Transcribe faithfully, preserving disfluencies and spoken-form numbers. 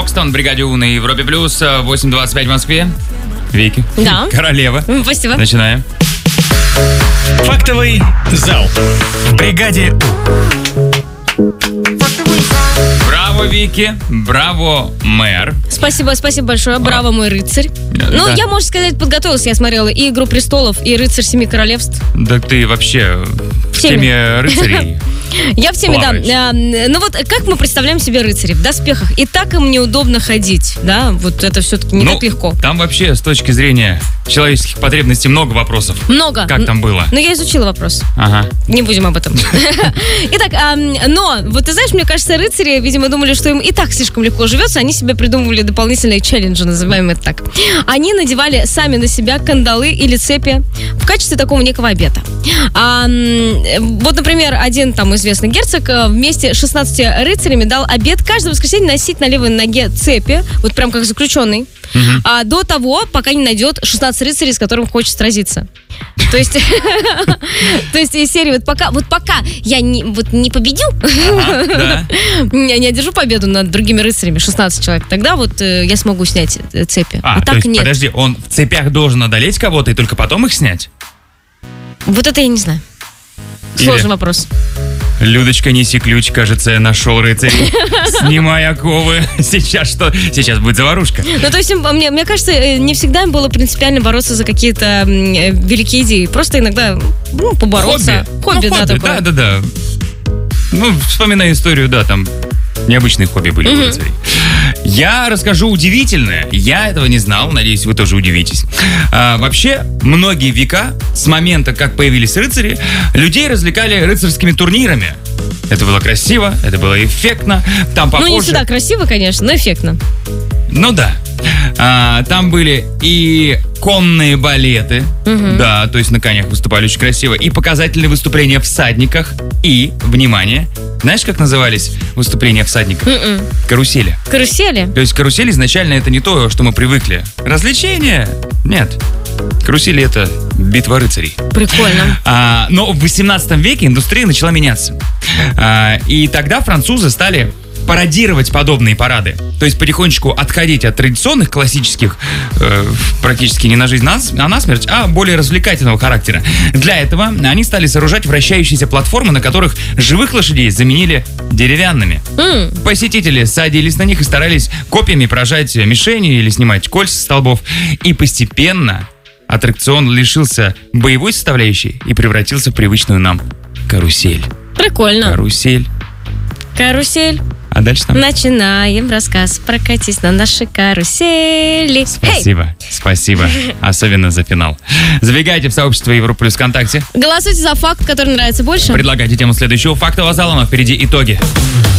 Рокстон, бригаде У на Европе Плюс, восемь двадцать пять в Москве. Вики. Да. Королева. Спасибо. Начинаем. Фактовый зал. В бригаде У. Браво, Вики. Браво, мэр. Спасибо, спасибо большое. Браво, мой рыцарь. Да. Ну, я, можно сказать, подготовилась. Я смотрела и «Игру престолов», и «Рыцарь семи королевств». Да ты вообще в В теме. теме рыцарей. Я в теме, Плаваешь. да. Ну вот как мы представляем себе рыцарей в доспехах? И так им неудобно ходить, да? Вот это все-таки не Ну, так легко. Там вообще с точки зрения человеческих потребностей много вопросов. Много. Как там было? Ну, я изучила вопрос. Ага. Не будем об этом. Итак, а, но, вот ты знаешь, мне кажется, рыцари, видимо, думали, что им и так слишком легко живется, они себе придумывали дополнительные челленджи, называем это так. Они надевали сами на себя кандалы или цепи в качестве такого некого обета. А, м, вот, например, один там известный герцог э, вместе с шестнадцатью рыцарями дал обет каждое воскресенье носить на левой ноге цепи, вот прям как заключенный, а, до того, пока не найдет шестнадцать рыцарей, с которым хочет сразиться. То есть, то есть из серии вот пока, вот пока я не, вот не победил, Да. я не одержу победу над другими рыцарями, шестнадцать человек, тогда вот э, я смогу снять э, цепи. А, А то так есть, нет. подожди, он в цепях должен одолеть кого-то и только потом их снять? Вот это я не знаю. Или- Сложный вопрос. Людочка, неси ключ, кажется, я нашел рыцарей. Снимай оковы. Сейчас что? Сейчас будет заварушка. Ну, то есть, им, мне, мне кажется, э, не всегда им было принципиально бороться за какие-то м, э, великие идеи. Просто иногда, ну, побороться. Хобби, Ну, да, такое. Да, да, да. Ну, вспоминай историю, да, там необычные хобби были у рыцарей. Я расскажу удивительное. Я этого не знал, надеюсь, вы тоже удивитесь. А, вообще, многие века, с момента, как появились рыцари, людей развлекали рыцарскими турнирами. Это было красиво, это было эффектно. Там попозже... Ну, не всегда красиво, конечно, но эффектно. Ну да. А, там были и конные балеты, да, то есть на конях выступали очень красиво, и показательные выступления всадниках, и, внимание, знаешь, как назывались выступления всадников? М-м. Карусели. Карусели? То есть карусель изначально это не то, что мы привыкли. Развлечения? Нет. Карусели это битва рыцарей. Прикольно. А, но в восемнадцатом веке индустрия начала меняться. А, и тогда французы стали пародировать подобные парады. То есть потихонечку отходить от традиционных, классических, э, практически не на жизнь, а на смерть, а более развлекательного характера. Для этого они стали сооружать вращающиеся платформы, на которых живых лошадей заменили деревянными. М. Посетители садились на них и старались копьями поражать мишени или снимать кольца с столбов. И постепенно аттракцион лишился боевой составляющей и превратился в привычную нам карусель. Прикольно. Карусель. Карусель. А дальше там? Начинаем рассказ. Прокатись на нашей карусели. Эй! Спасибо, спасибо. Особенно за финал. Забегайте в сообщество Европа Плюс ВКонтакте. Голосуйте за факт, который нравится больше. Предлагайте тему следующего фактового зала, но впереди итоги.